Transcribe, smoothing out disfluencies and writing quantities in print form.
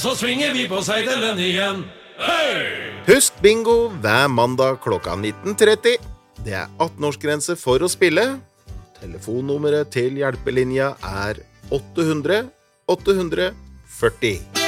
så svinger vi på seidelen igjen. Hei! Husk bingo hver mandag klokka 19:30. Det 18-årsgrense for å spille. Telefonnummeret til hjelpelinja 800 840.